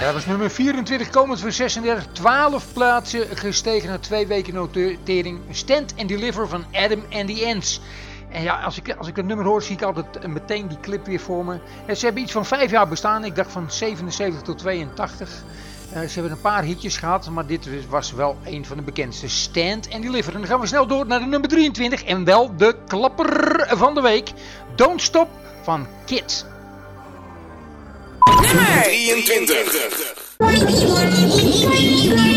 Ja, dat was nummer 24, komend voor 36, 12 plaatsen gestegen na 2 weken notering. Stand and Deliver van Adam and the Ants. En ja, als ik dat nummer hoor, zie ik altijd meteen die clip weer voor me. En ze hebben iets van 5 jaar bestaan, ik dacht van 77 tot 82. Ze hebben een paar hitjes gehad, maar dit was wel een van de bekendste. Stand and Deliver. En dan gaan we snel door naar de nummer 23 en wel de klapper van de week. Don't Stop van Kid. Nummer 23.